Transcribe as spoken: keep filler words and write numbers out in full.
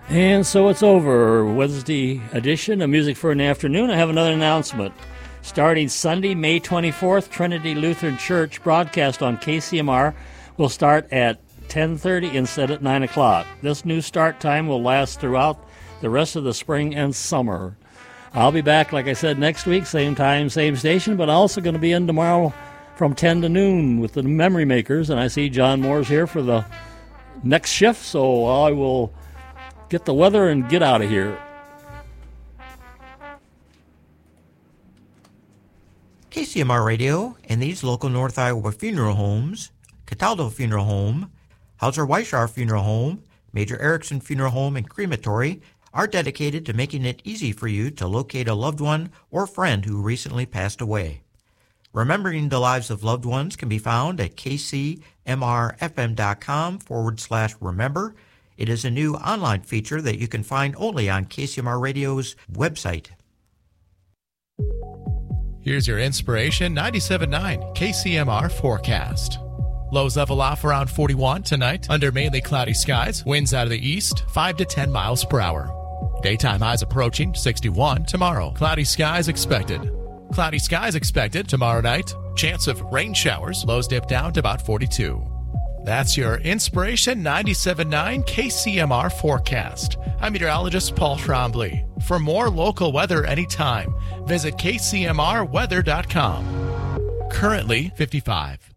And so it's over. Wednesday edition of Music for an Afternoon. I have another announcement. Starting Sunday, May twenty-fourth, Trinity Lutheran Church broadcast on K C M R will start at ten thirty instead at nine o'clock. This new start time will last throughout the rest of the spring and summer. I'll be back, like I said, next week, same time, same station, but also going to be in tomorrow from ten to noon with the Memory Makers, and I see John Moore's here for the next shift, so I will get the weather and get out of here. K C M R Radio and these local North Iowa funeral homes, Cataldo Funeral Home, Hauser Weishar Funeral Home, Major Erickson Funeral Home and Crematory, are dedicated to making it easy for you to locate a loved one or friend who recently passed away. Remembering the lives of loved ones can be found at kcmrfm.com forward slash remember. It is a new online feature that you can find only on K C M R Radio's website. Here's your Inspiration ninety-seven point nine K C M R forecast. Lows level off around forty-one tonight under mainly cloudy skies. Winds out of the east, five to ten miles per hour. Daytime highs approaching sixty-one tomorrow. Cloudy skies expected. Cloudy skies expected tomorrow night. Chance of rain showers. Lows dip down to about forty-two. That's your Inspiration ninety-seven point nine K C M R forecast. I'm meteorologist Paul Trombley. For more local weather anytime, visit K C M R weather dot com. Currently fifty-five.